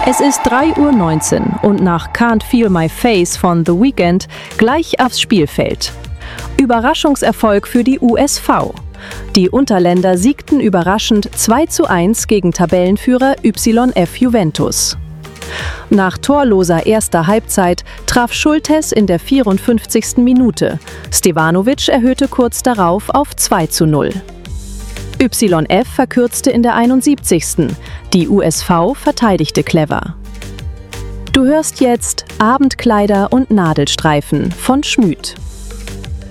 Es ist 3:19 Uhr und nach Can't Feel My Face von The Weeknd gleich aufs Spielfeld. Überraschungserfolg für die USV. Die Unterländer siegten überraschend 2:1 gegen Tabellenführer YF Juventus. Nach torloser erster Halbzeit traf Schultes in der 54. Minute. Stevanovic erhöhte kurz darauf auf 2:0. YF verkürzte in der 71. Die USV verteidigte clever. Du hörst jetzt Abendkleider und Nadelstreifen von Schmüd.